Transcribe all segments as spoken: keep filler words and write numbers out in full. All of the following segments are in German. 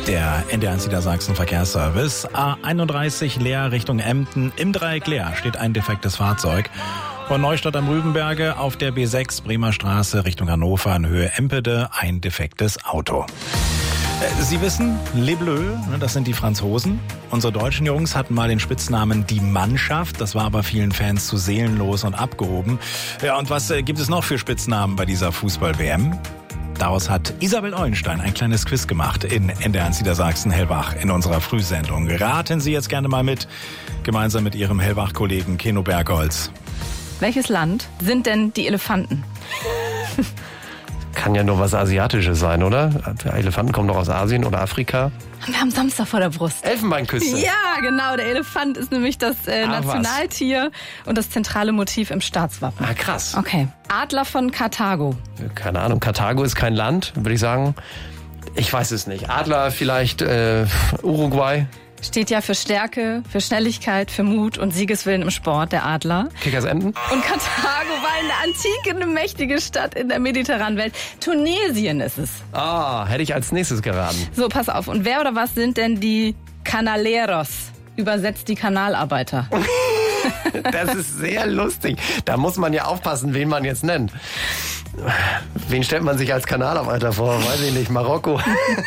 Der N D R eins Niedersachsen Verkehrsservice. A einunddreißig Leer Richtung Emden. Im Dreieck Leer steht ein defektes Fahrzeug. Von Neustadt am Rübenberge auf der B sechs Bremer Straße Richtung Hannover in Höhe Empede ein defektes Auto. Sie wissen, Les Bleus, das sind die Franzosen. Unsere deutschen Jungs hatten mal den Spitznamen Die Mannschaft. Das war aber vielen Fans zu seelenlos und abgehoben. Ja, und was gibt es noch für Spitznamen bei dieser Fußball-W M? Daraus hat Isabel Eulenstein ein kleines Quiz gemacht in N D R eins Niedersachsen Hellwach in unserer Frühsendung. Raten Sie jetzt gerne mal mit, gemeinsam mit Ihrem Hellwach-Kollegen Keno Bergholz. Welches Land sind denn die Elefanten? Kann ja nur was Asiatisches sein, oder? Elefanten kommen doch aus Asien oder Afrika. Wir haben Samstag vor der Brust. Elfenbeinküste. Ja, genau. Der Elefant ist nämlich das äh, Ah, Nationaltier und das zentrale Motiv im Staatswappen. Ah, krass. Okay. Adler von Karthago. Keine Ahnung, Karthago ist kein Land, würde ich sagen. Ich weiß es nicht. Adler vielleicht äh, Uruguay. Steht ja für Stärke, für Schnelligkeit, für Mut und Siegeswillen im Sport, der Adler. Kickersenten. Und Karthago war in der Antike eine mächtige Stadt in der mediterranen Welt. Tunesien ist es. Ah, hätte ich als nächstes geraten. So, pass auf. Und wer oder was sind denn die Canaleros? Übersetzt die Kanalarbeiter. Das ist sehr lustig. Da muss man ja aufpassen, wen man jetzt nennt. Wen stellt man sich als Kanalarbeiter vor? Weiß ich nicht. Marokko.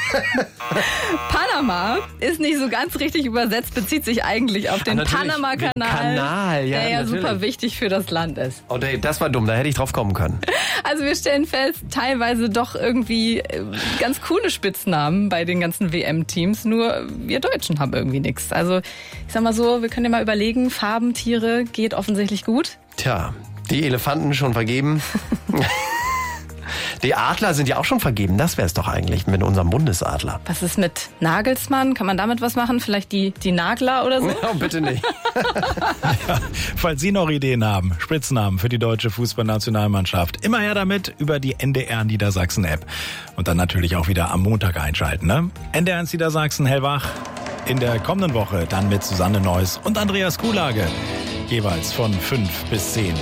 Panama ist nicht so ganz richtig übersetzt, bezieht sich eigentlich auf den Ah, Panama-Kanal, Kanal, ja, der ja natürlich. super wichtig für das Land ist. Oh, das war dumm, da hätte ich drauf kommen können. Also wir stellen fest, teilweise doch irgendwie äh, ganz coole Spitznamen bei den ganzen W M-Teams, nur wir Deutschen haben irgendwie nichts. Also ich sag mal so, wir können ja mal überlegen, Farben, Tiere geht offensichtlich gut. Tja, die Elefanten schon vergeben. Die Adler sind ja auch schon vergeben. Das wäre es doch eigentlich mit unserem Bundesadler. Was ist mit Nagelsmann? Kann man damit was machen? Vielleicht die, die Nagler oder so? Oh, bitte nicht. Ja, falls Sie noch Ideen haben, Spitznamen für die deutsche Fußballnationalmannschaft, immer her damit über die N D R Niedersachsen App. Und dann natürlich auch wieder am Montag einschalten. Ne? N D R eins Niedersachsen Hellwach in der kommenden Woche dann mit Susanne Neuss und Andreas Kuhlage. Jeweils von fünf bis zehn.